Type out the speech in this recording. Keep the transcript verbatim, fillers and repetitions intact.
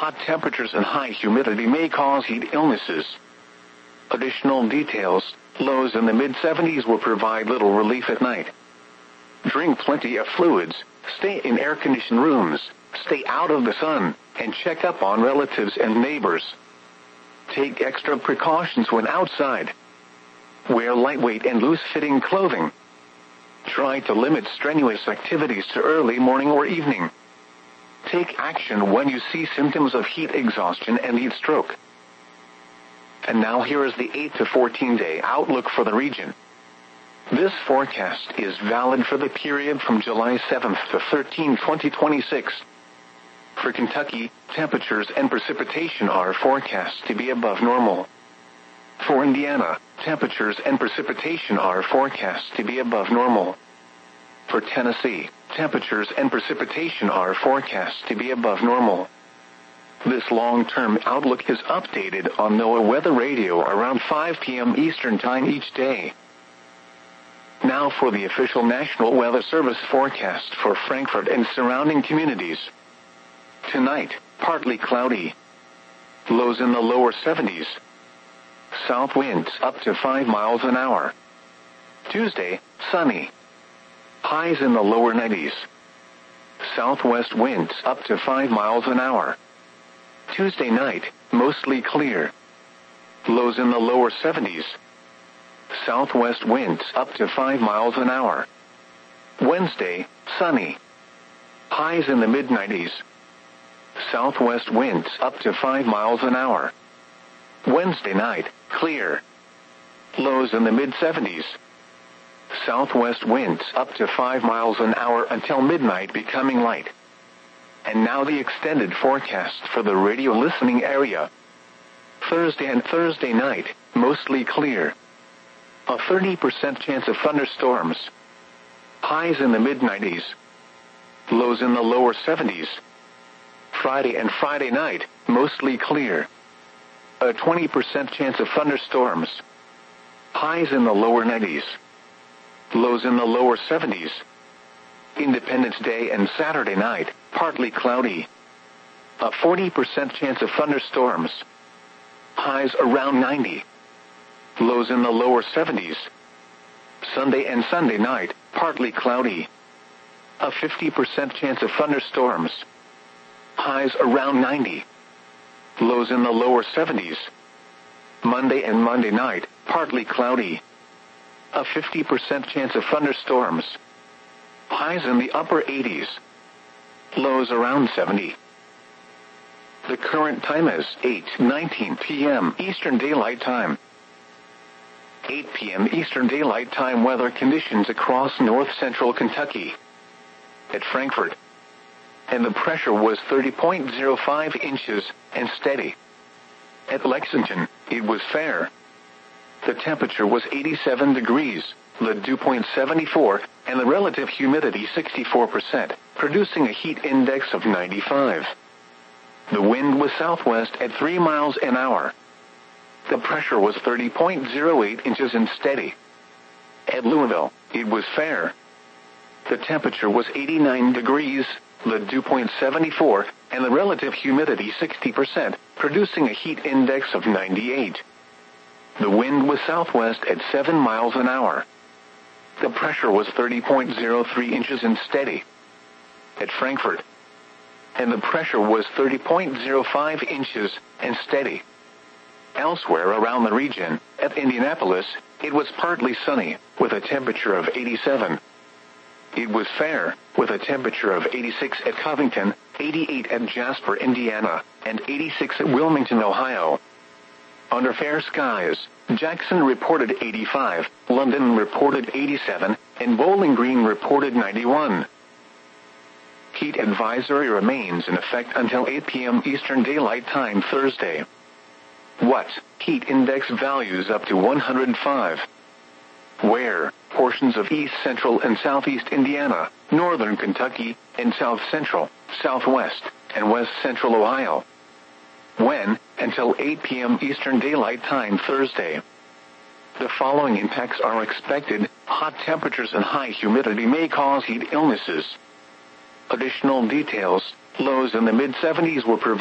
hot temperatures and high humidity may cause heat illnesses. Additional details, lows in the mid seventies will provide little relief at night. Drink plenty of fluids, stay in air-conditioned rooms, stay out of the sun, and check up on relatives and neighbors. Take extra precautions when outside. Wear lightweight and loose-fitting clothing. Try to limit strenuous activities to early morning or evening. Take action when you see symptoms of heat exhaustion and heat stroke. And now here is the eight to fourteen day outlook for the region. This forecast is valid for the period from July seventh to thirteenth, twenty twenty-six. For Kentucky, temperatures and precipitation are forecast to be above normal. For Indiana, temperatures and precipitation are forecast to be above normal. For Tennessee, temperatures and precipitation are forecast to be above normal. This long-term outlook is updated on NOAA Weather Radio around five p.m. Eastern Time each day. Now for the official National Weather Service forecast for Frankfort and surrounding communities. Tonight, partly cloudy. Lows in the lower seventies. South winds up to five miles an hour. Tuesday, sunny. Highs in the lower nineties. Southwest winds up to five miles an hour. Tuesday night, mostly clear. Lows in the lower seventies. Southwest winds up to five miles an hour. Wednesday, sunny. Highs in the mid nineties. Southwest winds up to five miles an hour. Wednesday night, clear. Lows in the mid seventies. Southwest winds up to five miles an hour until midnight, becoming light. And now the extended forecast for the radio listening area. Thursday and Thursday night, mostly clear. A thirty percent chance of thunderstorms. Highs in the mid nineties. Lows in the lower seventies. Friday and Friday night, mostly clear. A twenty percent chance of thunderstorms. Highs in the lower nineties. Lows in the lower seventies. Independence Day and Saturday night, partly cloudy. A forty percent chance of thunderstorms. Highs around ninety. Lows in the lower seventies. Sunday and Sunday night, partly cloudy. A fifty percent chance of thunderstorms. Highs around ninety. Lows in the lower seventies. Monday and Monday night, partly cloudy. A fifty percent chance of thunderstorms. Highs in the upper eighties. Lows around seventy. The current time is eight nineteen p.m. Eastern Daylight Time. eight p.m. Eastern Daylight Time weather conditions across north-central Kentucky. At Frankfort. And the pressure was thirty point zero five inches and steady. At Lexington, it was fair. The temperature was eighty-seven degrees, the dew point seventy-four, and the relative humidity sixty-four percent, producing a heat index of ninety-five. The wind was southwest at three miles an hour. The pressure was thirty point zero eight inches and steady. At Louisville, it was fair. The temperature was eighty-nine degrees, the dew point seventy-four, and the relative humidity sixty percent, producing a heat index of ninety-eight. The wind was southwest at seven miles an hour. The pressure was thirty point zero three inches and steady. At Frankfort. And the pressure was thirty point zero five inches and steady. Elsewhere around the region, at Indianapolis, it was partly sunny, with a temperature of eighty-seven. It was fair, with a temperature of eighty-six at Covington, eighty-eight at Jasper, Indiana, and eighty-six at Wilmington, Ohio. Under fair skies, Jackson reported eighty-five, London reported eighty-seven, and Bowling Green reported ninety-one. Heat advisory remains in effect until eight p.m. Eastern Daylight Time Thursday. What? Heat index values up to one hundred five. Where? Portions of east central and southeast Indiana, northern Kentucky, and south central, southwest, and west central Ohio. When? Until eight p.m. Eastern Daylight Time Thursday. The following impacts are expected. Hot temperatures and high humidity may cause heat illnesses. Additional details. Lows in the mid seventies were provided.